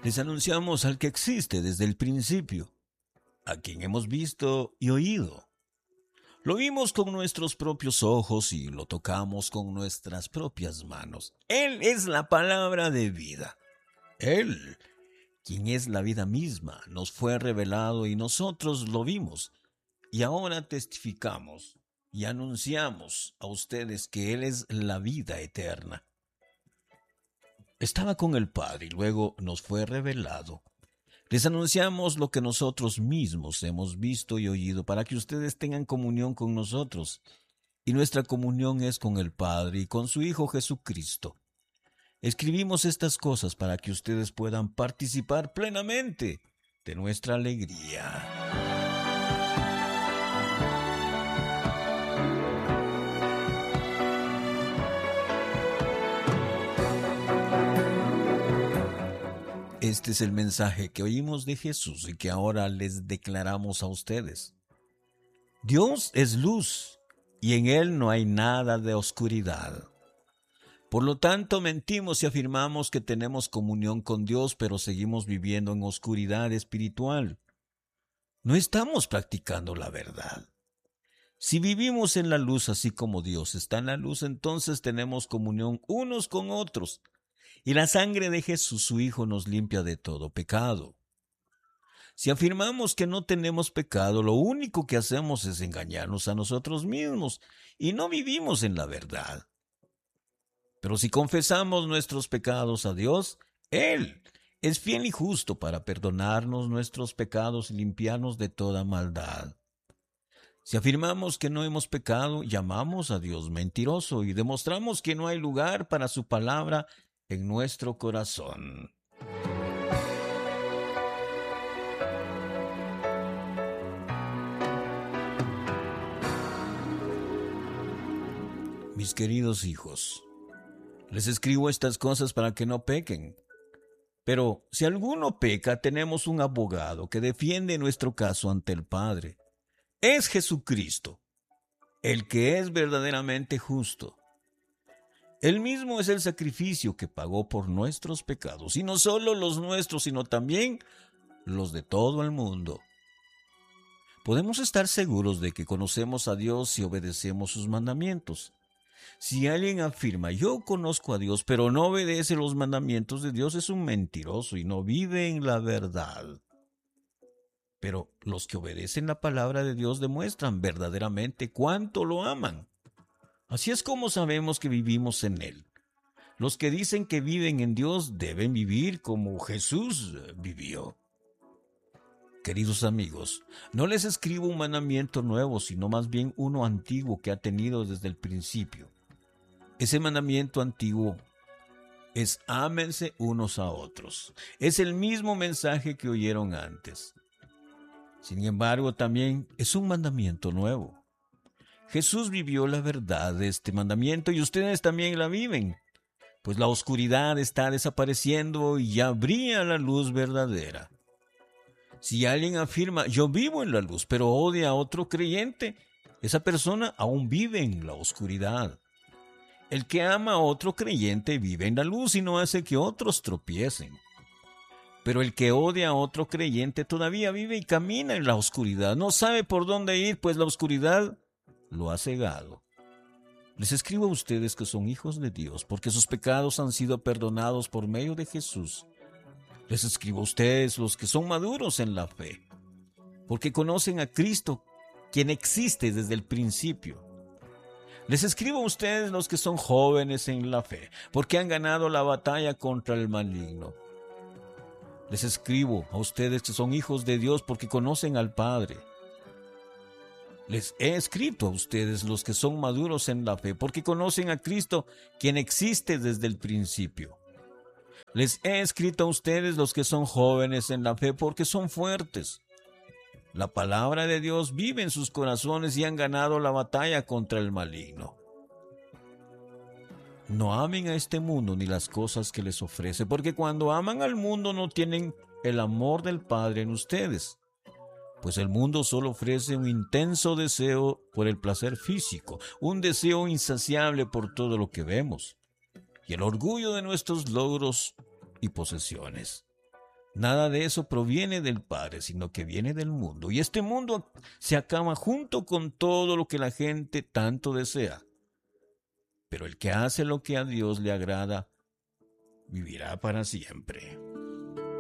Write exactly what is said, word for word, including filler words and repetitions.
Les anunciamos al que existe desde el principio, a quien hemos visto y oído. Lo vimos con nuestros propios ojos y lo tocamos con nuestras propias manos. Él es la palabra de vida. Él, quien es la vida misma, nos fue revelado y nosotros lo vimos. Y ahora testificamos y anunciamos a ustedes que Él es la vida eterna. Estaba con el Padre y luego nos fue revelado. Les anunciamos lo que nosotros mismos hemos visto y oído para que ustedes tengan comunión con nosotros. Y nuestra comunión es con el Padre y con su Hijo Jesucristo. Escribimos estas cosas para que ustedes puedan participar plenamente de nuestra alegría. Este es el mensaje que oímos de Jesús y que ahora les declaramos a ustedes. Dios es luz y en Él no hay nada de oscuridad. Por lo tanto, mentimos si afirmamos que tenemos comunión con Dios, pero seguimos viviendo en oscuridad espiritual. No estamos practicando la verdad. Si vivimos en la luz así como Dios está en la luz, entonces tenemos comunión unos con otros. Y la sangre de Jesús, su Hijo, nos limpia de todo pecado. Si afirmamos que no tenemos pecado, lo único que hacemos es engañarnos a nosotros mismos y no vivimos en la verdad. Pero si confesamos nuestros pecados a Dios, Él es fiel y justo para perdonarnos nuestros pecados y limpiarnos de toda maldad. Si afirmamos que no hemos pecado, llamamos a Dios mentiroso y demostramos que no hay lugar para su palabra en nuestro corazón. Mis queridos hijos, les escribo estas cosas para que no pequen. Pero si alguno peca, tenemos un abogado que defiende nuestro caso ante el Padre. Es Jesucristo, el que es verdaderamente justo. Él mismo es el sacrificio que pagó por nuestros pecados, y no solo los nuestros, sino también los de todo el mundo. Podemos estar seguros de que conocemos a Dios si obedecemos sus mandamientos. Si alguien afirma, yo conozco a Dios, pero no obedece los mandamientos de Dios, es un mentiroso y no vive en la verdad. Pero los que obedecen la palabra de Dios demuestran verdaderamente cuánto lo aman. Así es como sabemos que vivimos en Él. Los que dicen que viven en Dios deben vivir como Jesús vivió. Queridos amigos, no les escribo un mandamiento nuevo, sino más bien uno antiguo que ha tenido desde el principio. Ese mandamiento antiguo es ámense unos a otros. Es el mismo mensaje que oyeron antes. Sin embargo, también es un mandamiento nuevo. Jesús vivió la verdad de este mandamiento y ustedes también la viven, pues la oscuridad está desapareciendo y ya brilla la luz verdadera. Si alguien afirma, yo vivo en la luz, pero odia a otro creyente, esa persona aún vive en la oscuridad. El que ama a otro creyente vive en la luz y no hace que otros tropiecen. Pero el que odia a otro creyente todavía vive y camina en la oscuridad. No sabe por dónde ir, pues la oscuridad lo ha cegado. Les escribo a ustedes que son hijos de Dios, porque sus pecados han sido perdonados por medio de Jesús. Les escribo a ustedes los que son maduros en la fe, porque conocen a Cristo, quien existe desde el principio. Les escribo a ustedes los que son jóvenes en la fe, porque han ganado la batalla contra el maligno. Les escribo a ustedes que son hijos de Dios, porque conocen al Padre. Les he escrito a ustedes los que son maduros en la fe, porque conocen a Cristo, quien existe desde el principio. Les he escrito a ustedes los que son jóvenes en la fe, porque son fuertes. La palabra de Dios vive en sus corazones y han ganado la batalla contra el maligno. No amen a este mundo ni las cosas que les ofrece, porque cuando aman al mundo no tienen el amor del Padre en ustedes. Pues el mundo solo ofrece un intenso deseo por el placer físico, un deseo insaciable por todo lo que vemos, y el orgullo de nuestros logros y posesiones. Nada de eso proviene del Padre, sino que viene del mundo. Y este mundo se acaba junto con todo lo que la gente tanto desea. Pero el que hace lo que a Dios le agrada, vivirá para siempre.